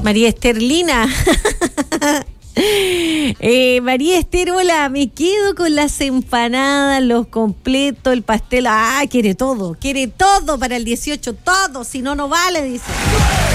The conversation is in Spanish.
María Esterlina. María Esther, hola, me quedo con las empanadas, los completos, el pastel. Quiere todo para el 18, todo, si no, no vale, dice.